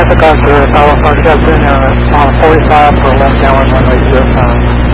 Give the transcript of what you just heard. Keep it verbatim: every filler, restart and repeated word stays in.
traffic onto California, California, uh, forty-five for left downwind runway zero five.